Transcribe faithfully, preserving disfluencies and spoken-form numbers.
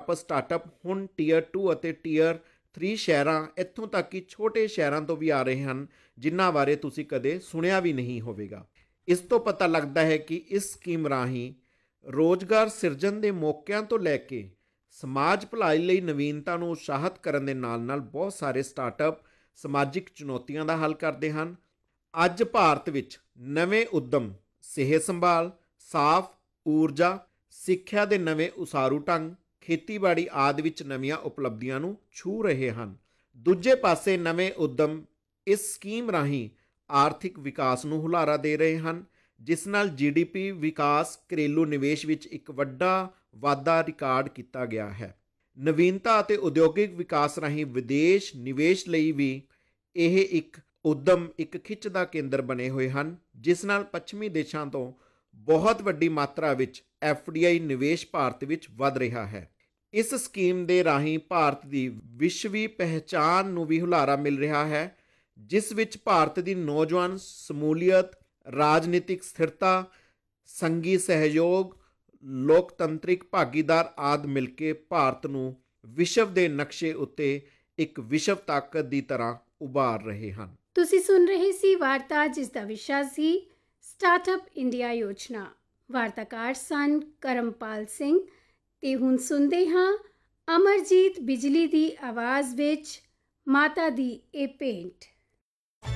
ਵਾਪਸ ਸਟਾਰਟਅਪ ਹੁਣ tier to ਅਤੇ ਟੀਅਰ ਥ੍ਰੀ ਸ਼ਹਿਰਾਂ, ਇੱਥੋਂ ਤੱਕ ਕਿ ਛੋਟੇ ਸ਼ਹਿਰਾਂ ਤੋਂ ਵੀ ਆ ਰਹੇ ਹਨ, ਜਿਨ੍ਹਾਂ ਬਾਰੇ ਤੁਸੀਂ ਕਦੇ ਸੁਣਿਆ ਵੀ ਨਹੀਂ ਹੋਵੇਗਾ। ਇਸ ਤੋਂ ਪਤਾ ਲੱਗਦਾ ਹੈ ਕਿ ਇਸ ਸਕੀਮ ਰਾਹੀਂ ਰੋਜ਼ਗਾਰ ਸਿਰਜਣ ਦੇ ਮੌਕਿਆਂ ਤੋਂ ਲੈ ਕੇ ਸਮਾਜ ਭਲਾਈ ਲਈ ਨਵੀਨਤਾ ਨੂੰ ਉਤਸ਼ਾਹਿਤ ਕਰਨ ਦੇ ਨਾਲ ਨਾਲ ਬਹੁਤ ਸਾਰੇ ਸਟਾਰਟਅਪ ਸਮਾਜਿਕ ਚੁਣੌਤੀਆਂ ਦਾ ਹੱਲ ਕਰਦੇ ਹਨ। ਅੱਜ ਭਾਰਤ ਵਿੱਚ ਨਵੇਂ ਉੱਦਮ ਸਿਹਤ ਸੰਭਾਲ, ਸਾਫ਼ ਊਰਜਾ, ਸਿੱਖਿਆ ਦੇ ਨਵੇਂ ਉਸਾਰੂ ਢੰਗ, ਖੇਤੀਬਾੜੀ ਆਦਿ ਵਿੱਚ ਨਵੀਆਂ ਉਪਲਬਧੀਆਂ ਨੂੰ ਛੂਹ ਰਹੇ ਹਨ। ਦੂਜੇ ਪਾਸੇ ਨਵੇਂ ਉੱਦਮ ਇਸ ਸਕੀਮ ਰਾਹੀਂ ਆਰਥਿਕ ਵਿਕਾਸ ਨੂੰ ਹੁਲਾਰਾ ਦੇ ਰਹੇ ਹਨ, ਜਿਸ ਨਾਲ ਜੀ ਡੀ ਪੀ ਵਿਕਾਸ, ਘਰੇਲੂ ਨਿਵੇਸ਼ ਵਿੱਚ ਇੱਕ ਵੱਡਾ ਵਾਧਾ ਰਿਕਾਰਡ ਕੀਤਾ ਗਿਆ ਹੈ। ਨਵੀਨਤਾ ਅਤੇ ਉਦਯੋਗਿਕ ਵਿਕਾਸ ਰਾਹੀਂ ਵਿਦੇਸ਼ ਨਿਵੇਸ਼ ਲਈ ਵੀ ਇਹ ਇੱਕ ਉੱਦਮ ਇੱਕ ਖਿੱਚ ਦਾ ਕੇਂਦਰ ਬਣੇ ਹੋਏ ਹਨ, ਜਿਸ ਨਾਲ ਪੱਛਮੀ ਦੇਸ਼ਾਂ ਤੋਂ ਬਹੁਤ ਵੱਡੀ ਮਾਤਰਾ ਵਿੱਚ ਐਫ ਡੀ ਆਈ ਨਿਵੇਸ਼ ਭਾਰਤ ਵਿੱਚ ਵੱਧ ਰਿਹਾ ਹੈ। ਇਸ ਸਕੀਮ ਦੇ ਰਾਹੀਂ ਭਾਰਤ ਦੀ ਵਿਸ਼ਵੀ ਪਹਿਚਾਣ ਨੂੰ ਵੀ ਹੁਲਾਰਾ ਮਿਲ ਰਿਹਾ ਹੈ, ਜਿਸ ਵਿੱਚ ਭਾਰਤ ਦੀ ਨੌਜਵਾਨ ਸਮੂਲੀਅਤ, ਰਾਜਨੀਤਿਕ ਸਥਿਰਤਾ, ਸੰਘੀ ਸਹਿਯੋਗ, ਲੋਕਤੰਤਰਿਕ ਭਾਗੀਦਾਰ ਆਦਿ ਮਿਲ ਕੇ ਭਾਰਤ ਨੂੰ ਵਿਸ਼ਵ ਦੇ ਨਕਸ਼ੇ ਉੱਤੇ ਇੱਕ ਵਿਸ਼ਵ ਤਾਕਤ ਦੀ ਤਰ੍ਹਾਂ ਉਭਾਰ ਰਹੇ ਹਨ। ਤੁਸੀਂ ਸੁਣ ਰਹੇ ਸੀ ਵਾਰਤਾ, ਜਿਸ ਦਾ ਵਿਸ਼ਾ ਸੀ ਸਟਾਰਟਅਪ ਇੰਡੀਆ ਯੋਜਨਾ। ਵਾਰਤਾਕਾਰ ਸਨ ਕਰਮਪਾਲ ਸਿੰਘ। ਤੇ ਹੁਣ ਸੁਣਦੇ ਹਾਂ ਅਮਰਜੀਤ ਬਿਜਲੀ ਦੀ ਆਵਾਜ਼ ਵਿੱਚ ਮਾਤਾ ਦੀ ਇਹ ਪੇਂਟ।